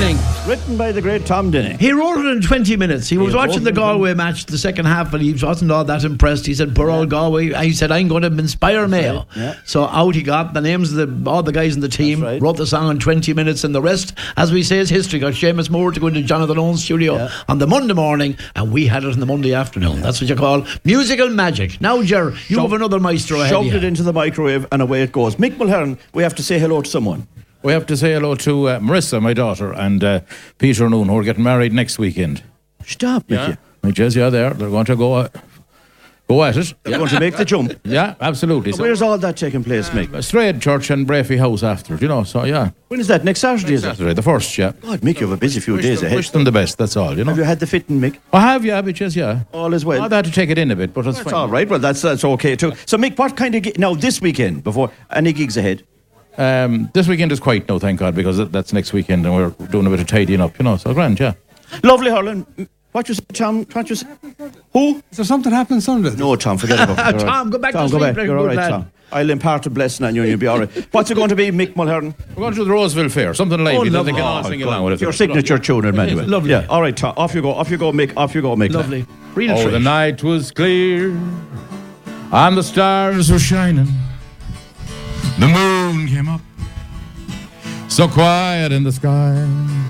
Denning. Written by the great Tom Denning. He wrote it in 20 minutes. He was watching the Galway match, the second half, and he wasn't all that impressed. He said, poor old Galway. And he said, I'm going to inspire Mayo. Yeah. So out he got the names of all the guys in the team, wrote the song in 20 minutes, and the rest, as we say, is history. Got Seamus Moore to go into Jonathan Owen's studio on the Monday morning, and we had it on the Monday afternoon. That's what you call musical magic. Now, Ger, you have another maestro ahead. Shoved it into the microwave, and away it goes. Mick Mulhern, we have to say hello to someone. We have to say hello to Marissa, my daughter, and Peter Noon, who are getting married next weekend. Stop, Mickey. They're going to go at it. They're going to make the jump. Yeah, absolutely. So where's all that taking place, Mick? Strayed Church and Brafey House after, so yeah. When is that? Next Saturday, is it? Saturday, the 1st, yeah. God, Mick, you have a busy few days ahead. Wish them the best, that's all, Have you had the fitting, Mick? I have, yeah, bitches, yeah. All is well. I had to take it in a bit, but that's fine. All right, well, that's okay too. So, Mick, what kind of now this weekend, before any gigs ahead? This weekend is quiet now, thank God, because that's next weekend, and we're doing a bit of tidying up, so grand, yeah. Lovely, Harlan. What you say, Tom? What you say? Who? Is there something happening Sunday? No, Tom, forget about it. Tom, go back Tom, to go sleep. back. You're all right, Tom. I'll impart a blessing on you and you'll be all right. What's it going to be, Mick Mulhern? We're going to the Roseville Fair, something lively that they can all sing along with it. Your signature tune, Emmanuel. Lovely. Yeah, all right, Tom. Off you go, Mick. Off you go, Mick. Lovely. Real treat. The night was clear and the stars were shining. The moon came up, so quiet in the sky.